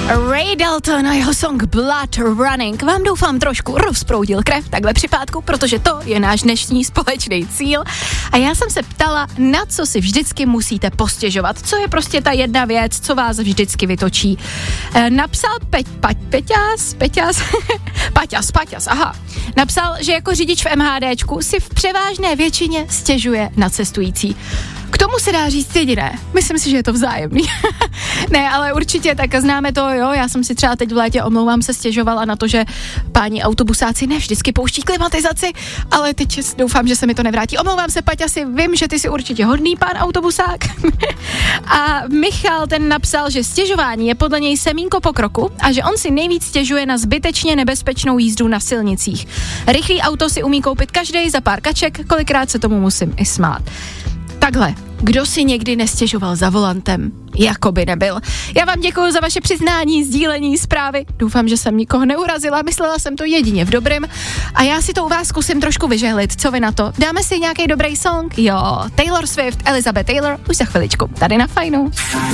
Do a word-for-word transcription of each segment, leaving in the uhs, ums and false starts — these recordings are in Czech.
Ray Dalton a jeho song Blood Running vám doufám trošku rozproudil krev takhle při pátku, protože to je náš dnešní společný cíl. A já jsem se ptala, na co si vždycky musíte postěžovat. Co je prostě ta jedna věc, co vás vždycky vytočí. E, napsal Peť, Pať, Peťas, Peťas, Paťas, Paťas, aha. Napsal, že jako řidič v MHDčku si v převážné většině stěžuje na cestující. K tomu se dá říct jediné. Myslím si, že je to vzájemný. Ne, ale určitě tak známe to, jo. Já jsem si třeba teď v létě, omlouvám se, stěžovala na to, že páni autobusáci ne vždycky pouští klimatizaci, ale teď doufám, že se mi to nevrátí. Omlouvám se, Paťasi, vím, že ty jsi určitě hodný pán autobusák. A Michal ten napsal, že stěžování je podle něj semínko pokroku a že on si nejvíc stěžuje na zbytečně nebezpečnou jízdu na silnicích. Rychlý auto si umí koupit každej za pár kaček, kolikrát se tomu musím i smát. Takhle, kdo si někdy nestěžoval za volantem? Jakoby nebyl. Já vám děkuji za vaše přiznání, sdílení, zprávy. Doufám, že jsem nikoho neurazila, myslela jsem to jedině v dobrém. A já si to u vás zkusím trošku vyžehlit. Co vy na to? Dáme si nějaký dobrý song? Jo, Taylor Swift, Elizabeth Taylor, už za chviličku. Tady na Fajnu.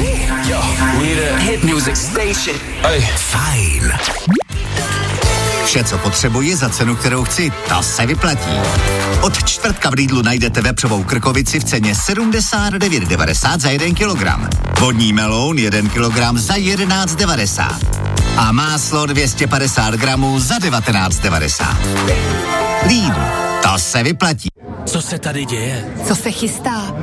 Hit music station. Fajn. Vše, co potřebuji za cenu, kterou chci, to se vyplatí. Od čtvrtka v Lidlu najdete vepřovou krkovici v ceně sedmdesát devět devadesát za jeden kilogram. Vodní meloun jeden kilogram za jedenáct devadesát. A máslo dvě stě padesát gramů za devatenáct devadesát. Lidl, to se vyplatí. Co se tady děje? Co se chystá?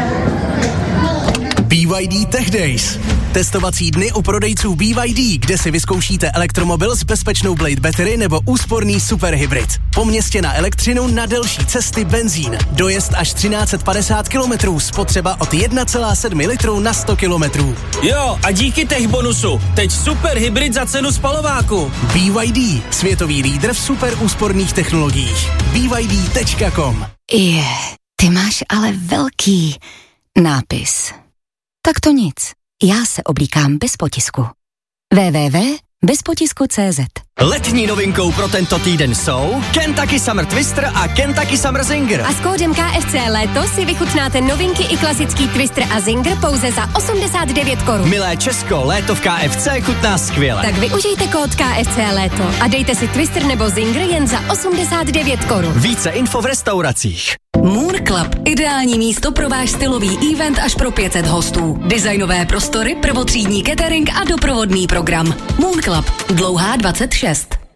B Y D Tech Days. Testovací dny u prodejců B Y D, kde si vyzkoušíte elektromobil s bezpečnou Blade Battery nebo úsporný superhybrid. Po městě na elektřinu, na delší cesty benzín. Dojezd až třináct set padesát kilometrů, spotřeba od jedna celá sedm litru na sto kilometrů. Jo, a díky tech bonusu, teď superhybrid za cenu spalováku. B Y D, světový lídr v super úsporných technologiích. B Y D tečka com. Je, ty máš ale velký nápis. Tak to nic. Já se oblíkám bez potisku. w w w tečka bez potisku tečka cé zet. Letní novinkou pro tento týden jsou Kentucky Summer Twister a Kentucky Summer Zinger. A s kódem K F C Léto si vychutnáte novinky i klasický Twister a Zinger pouze za osmdesát devět korun. Milé Česko, léto v K F C chutná skvěle. Tak využijte kód K F C Léto a dejte si Twister nebo Zinger jen za osmdesát devět korun. Více info v restauracích. Moon Club. Ideální místo pro váš stylový event až pro pět set hostů. Designové prostory, prvotřídní catering a doprovodný program. Moon Club. Dlouhá dvacet šest.